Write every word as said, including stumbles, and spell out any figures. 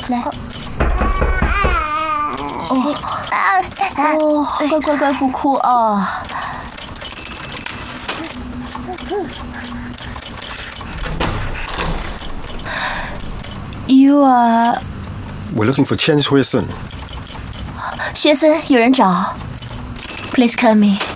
来。哦哦，乖乖乖，不哭啊。You are. We're looking for Chen Huisun. 先生，有人找。Please call me.